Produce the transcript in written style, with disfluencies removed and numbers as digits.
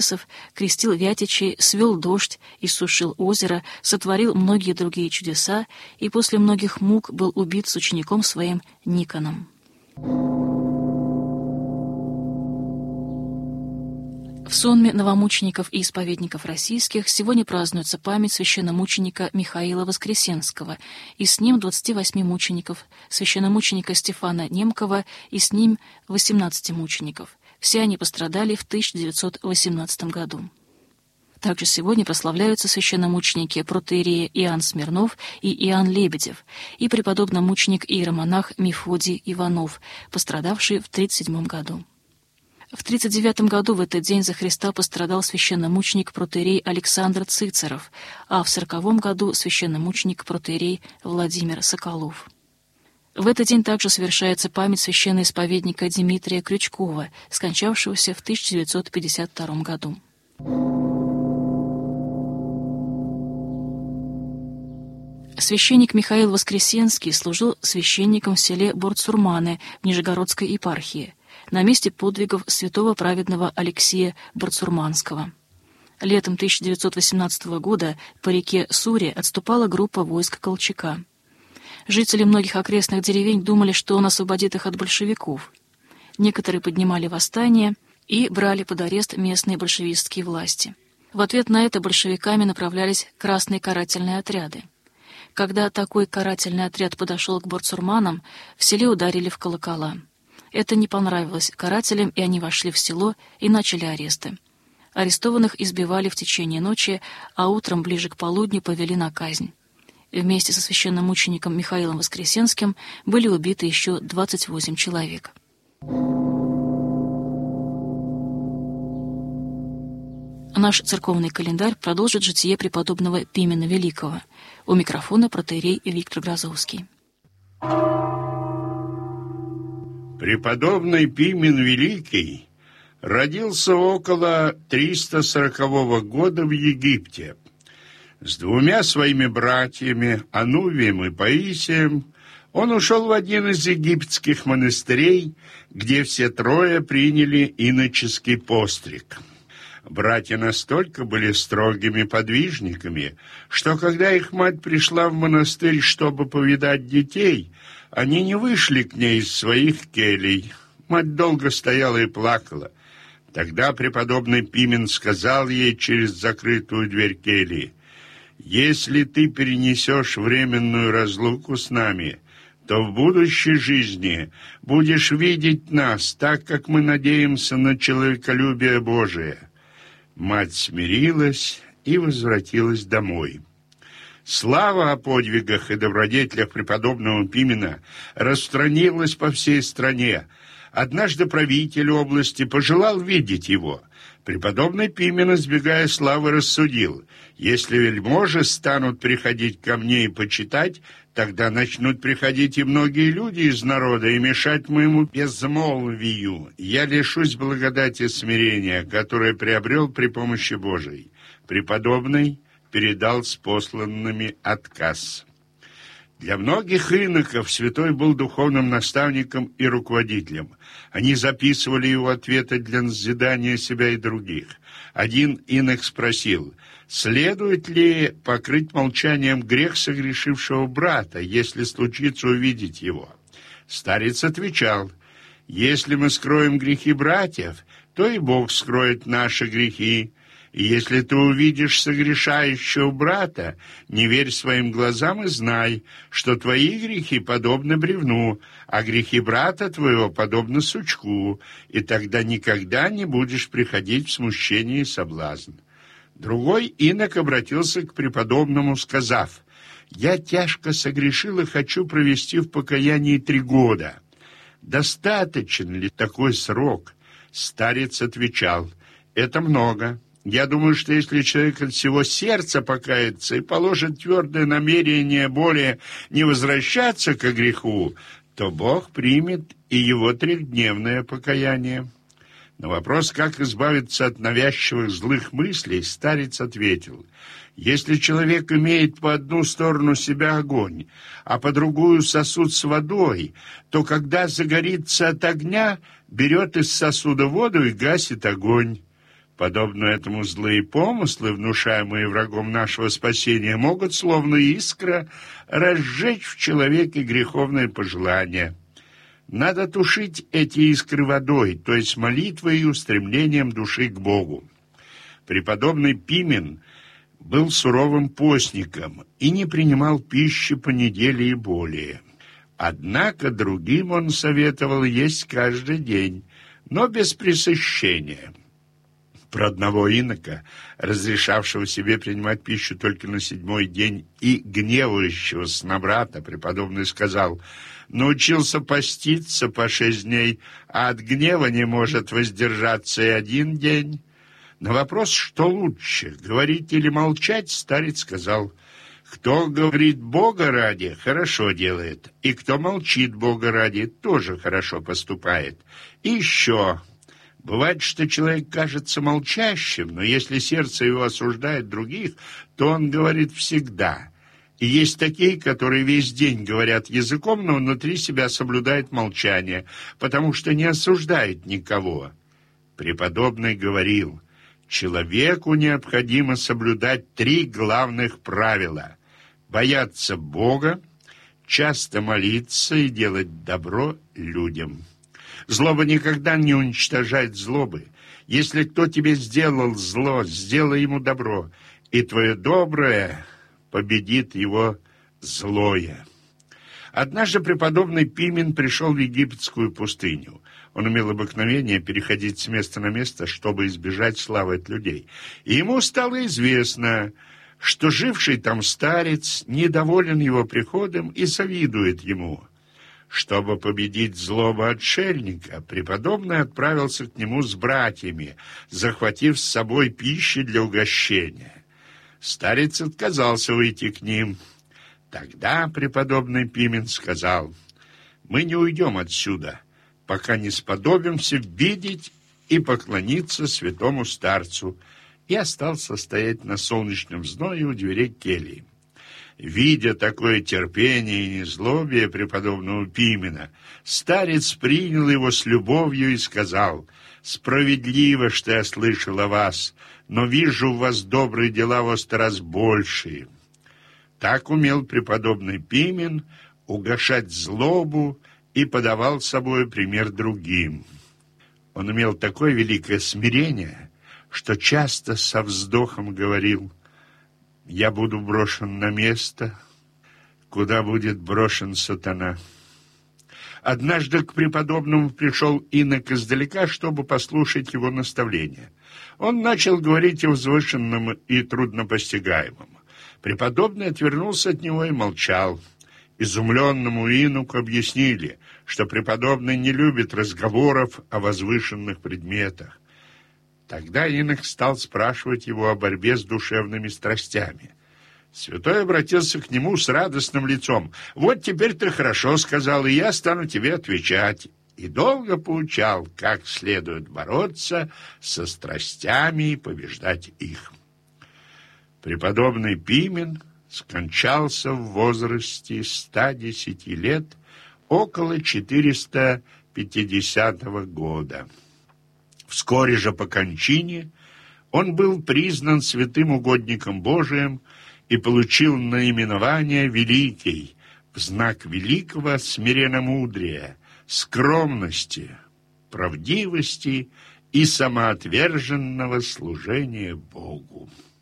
крестил вятичей, свел дождь, иссушил озеро, сотворил многие другие чудеса и после многих мук был убит с учеником своим Никоном. В сонме новомучеников и исповедников российских сегодня празднуется память священномученика Михаила Воскресенского и с ним 28 мучеников, священномученика Стефана Немкова и с ним 18 мучеников. Все они пострадали в 1918 году. Также сегодня прославляются священномученики протоиереи Иоанн Смирнов и Иоанн Лебедев и преподобномученик иеромонах Мефодий Иванов, пострадавший в 1937 году. В 1939 году в этот день за Христа пострадал священномученик протоиерей Александр Цицеров, а в 1940 году священномученик протоиерей Владимир Соколов. В этот день также совершается память священноисповедника Дмитрия Крючкова, скончавшегося в 1952 году. Священник Михаил Воскресенский служил священником в селе Борцурманы в Нижегородской епархии, на месте подвигов святого праведного Алексея Борцурманского. Летом 1918 года по реке Суре отступала группа войск Колчака. Жители многих окрестных деревень думали, что он освободит их от большевиков. Некоторые поднимали восстание и брали под арест местные большевистские власти. В ответ на это большевиками направлялись красные карательные отряды. Когда такой карательный отряд подошел к борцурманам, в селе ударили в колокола. Это не понравилось карателям, и они вошли в село и начали аресты. Арестованных избивали в течение ночи, а утром ближе к полудню повели на казнь. Вместе со священномучеником Михаилом Воскресенским были убиты еще 28 человек. Наш церковный календарь продолжит житие преподобного Пимена Великого. У микрофона протоиерей Виктор Грозовский. Преподобный Пимен Великий родился около 340 года в Египте. С двумя своими братьями, Анувием и Паисием, он ушел в один из египетских монастырей, где все трое приняли иноческий постриг. Братья настолько были строгими подвижниками, что когда их мать пришла в монастырь, чтобы повидать детей, они не вышли к ней из своих келей. Мать долго стояла и плакала. Тогда преподобный Пимен сказал ей через закрытую дверь кельи: «Если ты перенесешь временную разлуку с нами, то в будущей жизни будешь видеть нас, так как мы надеемся на человеколюбие Божие». Мать смирилась и возвратилась домой. Слава о подвигах и добродетелях преподобного Пимена распространилась по всей стране. Однажды правитель области пожелал видеть его. Преподобный Пимен, избегая славы, рассудил: если вельможи станут приходить ко мне и почитать, тогда начнут приходить и многие люди из народа и мешать моему безмолвию. Я лишусь благодати смирения, которое приобрел при помощи Божией. Преподобный передал с посланными отказ. Для многих иноков святой был духовным наставником и руководителем. Они записывали его ответы для назидания себя и других. Один инок спросил: следует ли покрыть молчанием грех согрешившего брата, если случится увидеть его? Старец отвечал: если мы скроем грехи братьев, то и Бог скроет наши грехи. И если ты увидишь согрешающего брата, не верь своим глазам и знай, что твои грехи подобны бревну, а грехи брата твоего подобны сучку, и тогда никогда не будешь приходить в смущение и соблазн. Другой инок обратился к преподобному, сказав: «Я тяжко согрешил и хочу провести в покаянии 3 года. Достаточен ли такой срок?» Старец отвечал: «Это много. Я думаю, что если человек от всего сердца покается и положит твердое намерение более не возвращаться к греху, то Бог примет и его 3-дневное покаяние». На вопрос, как избавиться от навязчивых злых мыслей, старец ответил: если человек имеет по одну сторону себя огонь, а по другую сосуд с водой, то когда загорится от огня, берет из сосуда воду и гасит огонь. Подобно этому злые помыслы, внушаемые врагом нашего спасения, могут, словно искра, разжечь в человеке греховное пожелание. Надо тушить эти искры водой, то есть молитвой и устремлением души к Богу. Преподобный Пимен был суровым постником и не принимал пищи по неделе и более. Однако другим он советовал есть каждый день, но без пресыщения. Про одного инока, разрешавшего себе принимать пищу только на 7-й день и гневающегося на брата, преподобный сказал: «Научился поститься по 6 дней, а от гнева не может воздержаться и 1 день». На вопрос, что лучше, говорить или молчать, старец сказал: «Кто говорит Бога ради, хорошо делает, и кто молчит Бога ради, тоже хорошо поступает. И еще... Бывает, что человек кажется молчащим, но если сердце его осуждает других, то он говорит всегда. И есть такие, которые весь день говорят языком, но внутри себя соблюдают молчание, потому что не осуждают никого». Преподобный говорил: человеку необходимо соблюдать 3 главных правила: бояться Бога, часто молиться и делать добро людям. Злоба никогда не уничтожает злобы. Если кто тебе сделал зло, сделай ему добро, и твое доброе победит его злое. Однажды преподобный Пимен пришел в египетскую пустыню. Он имел обыкновение переходить с места на место, чтобы избежать славы от людей. И ему стало известно, что живший там старец недоволен его приходом и завидует ему. Чтобы победить злобу отшельника, преподобный отправился к нему с братьями, захватив с собой пищи для угощения. Старец отказался выйти к ним. Тогда преподобный Пимен сказал: «Мы не уйдем отсюда, пока не сподобимся видеть и поклониться святому старцу», и остался стоять на солнечном зное у дверей кельи. Видя такое терпение и незлобие преподобного Пимена, старец принял его с любовью и сказал: «Справедливо, что я слышал о вас, но вижу в вас добрые дела во 100 раз большие». Так умел преподобный Пимен угашать злобу и подавал собой пример другим. Он имел такое великое смирение, что часто со вздохом говорил: «Я буду брошен на место, куда будет брошен сатана». Однажды к преподобному пришел инок издалека, чтобы послушать его наставления. Он начал говорить о возвышенном и труднопостигаемом. Преподобный отвернулся от него и молчал. Изумленному инуку объяснили, что преподобный не любит разговоров о возвышенных предметах. Тогда инок стал спрашивать его о борьбе с душевными страстями. Святой обратился к нему с радостным лицом. «Вот теперь ты хорошо сказал, и я стану тебе отвечать». И долго поучал, как следует бороться со страстями и побеждать их. Преподобный Пимен скончался в возрасте 110 лет, около 450 года. Вскоре же по кончине он был признан святым угодником Божиим и получил наименование «Великий» в знак великого смиренномудрия, скромности, правдивости и самоотверженного служения Богу.